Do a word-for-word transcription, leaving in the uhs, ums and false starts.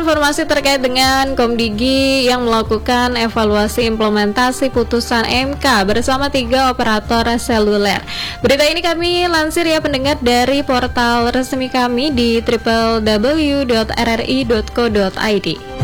informasi terkait dengan Komdigi yang melakukan evaluasi implementasi putusan M K bersama tiga operator seluler. Berita ini kami lansir ya pendengar dari portal resmi kami di w w w titik r r i titik co titik i d.